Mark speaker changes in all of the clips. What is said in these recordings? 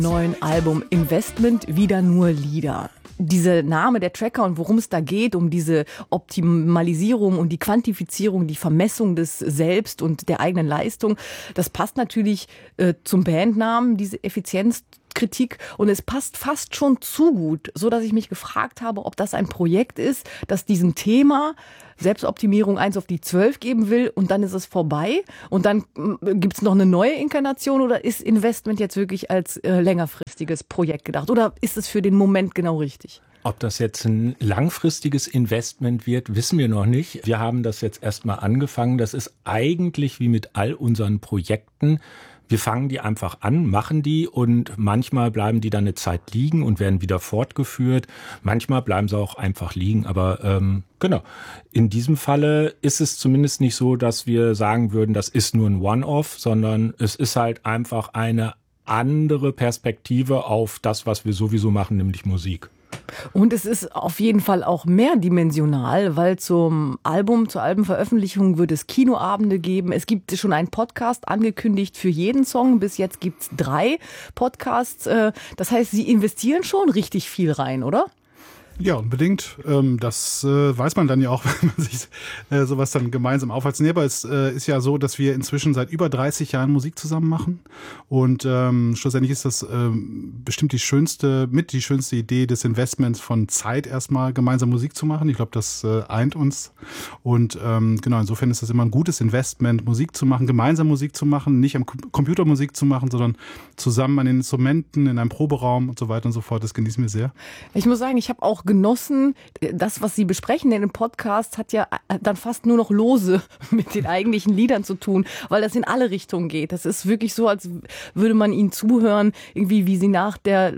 Speaker 1: Neuen Album Investment, wieder nur Lieder. Dieser Name der Tracker und worum es da geht, um diese Optimalisierung und die Quantifizierung, die Vermessung des Selbst und der eigenen Leistung, das passt natürlich zum Bandnamen, diese Effizienzkritik, und es passt fast schon zu gut, so dass ich mich gefragt habe, ob das ein Projekt ist, das diesem Thema Selbstoptimierung 1 auf die 12 geben will und dann ist es vorbei und dann gibt es noch eine neue Inkarnation, oder ist Investment jetzt wirklich als längerfristiges Projekt gedacht oder ist es für den Moment genau richtig?
Speaker 2: Ob das jetzt ein langfristiges Investment wird, wissen wir noch nicht. Wir haben das jetzt erstmal angefangen. Das ist eigentlich wie mit all unseren Projekten. Wir fangen die einfach an, machen die und manchmal bleiben die dann eine Zeit liegen und werden wieder fortgeführt. Manchmal bleiben sie auch einfach liegen. Aber genau, in diesem Falle ist es zumindest nicht so, dass wir sagen würden, das ist nur ein One-Off, sondern es ist halt einfach eine andere Perspektive auf das, was wir sowieso machen, nämlich Musik.
Speaker 1: Und es ist auf jeden Fall auch mehrdimensional, weil zur Albenveröffentlichung wird es Kinoabende geben. Es gibt schon einen Podcast angekündigt für jeden Song. Bis jetzt gibt es 3 Podcasts. Das heißt, Sie investieren schon richtig viel rein, oder?
Speaker 3: Ja, unbedingt. Das weiß man dann ja auch, wenn man sich sowas dann gemeinsam aufhält. Nee, aber es ist ja so, dass wir inzwischen seit über 30 Jahren Musik zusammen machen. Und schlussendlich ist das bestimmt die schönste Idee des Investments von Zeit, erstmal gemeinsam Musik zu machen. Ich glaube, das eint uns. Und genau, insofern ist das immer ein gutes Investment, Musik zu machen, gemeinsam Musik zu machen, nicht am Computer Musik zu machen, sondern zusammen an den Instrumenten, in einem Proberaum und so weiter und so fort. Das genießen wir sehr.
Speaker 1: Ich muss sagen, ich habe auch genossen, das, was Sie besprechen in dem Podcast, hat ja dann fast nur noch lose mit den eigentlichen Liedern zu tun, weil das in alle Richtungen geht. Das ist wirklich so, als würde man Ihnen zuhören, irgendwie wie Sie nach der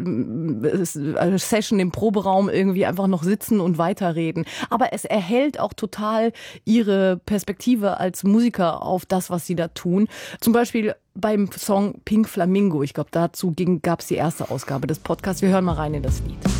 Speaker 1: Session im Proberaum irgendwie einfach noch sitzen und weiterreden. Aber es erhält auch total Ihre Perspektive als Musiker auf das, was Sie da tun. Zum Beispiel beim Song Pink Flamingo. Ich glaube, dazu gab es die erste Ausgabe des Podcasts. Wir hören mal rein in das Lied.